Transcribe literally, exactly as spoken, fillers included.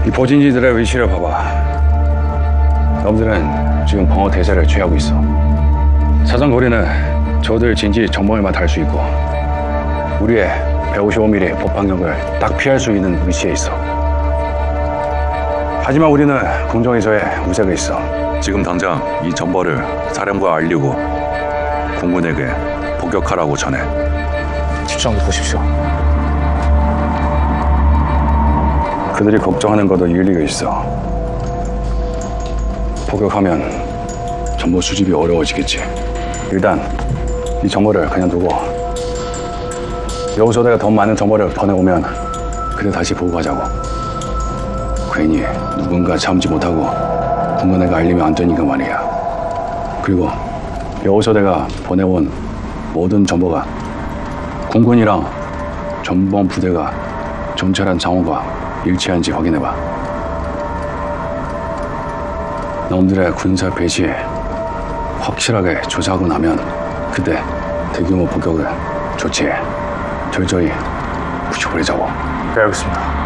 이 보진지들의 위치를 봐봐. 놈들은 지금 방어 대세를 취하고 있어. 사정거리는 저들 진지 전방에만 달 수 있고 우리의 백오십오 밀리미터 법방력을 딱 피할 수 있는 위치에 있어. 하지만 우리는 궁정에서의 우세가 있어. 지금 당장 이 정보를 사령부에 알리고 공군에게 복역하라고 전해. 집중하게 보십시오. 그들이 걱정하는 것도 일리가 있어. 복역하면 정보 수집이 어려워지겠지. 일단 이 정보를 그냥 두고 여우소대가 더 많은 정보를 보내오면 그때 다시 보고하자고. 괜히 누군가 참지 못하고 군군에게 알리면 안 되니까 말이야. 그리고 여우소대가 보내온 모든 정보가 군군이랑 전범 부대가 정찰한 장호가 일치한지 확인해봐. 놈들의 군사 배치 확실하게 조사하고 나면 그때 대규모 복격을 조치해 철저히 부셔버리자고. 네, 알겠습니다.